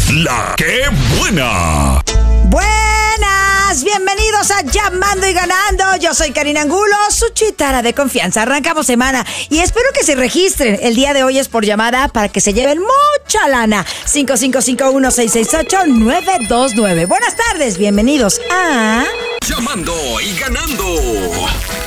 La que buena. Buenas, bienvenidos a Llamando y Ganando. Yo soy Karina Angulo, su chitara de confianza. Arrancamos semana y espero que se registren. El día de hoy es por llamada para que se lleven mucha lana. 5551-668-929. Buenas tardes, bienvenidos a Llamando y Ganando.